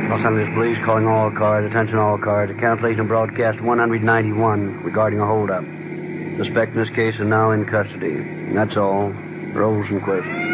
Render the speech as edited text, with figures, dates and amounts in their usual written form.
Los Angeles Police calling all cars. Attention all cars. A cancellation of broadcast 191 regarding a holdup. Suspect in this case is now in custody. And that's all. Rosenquist.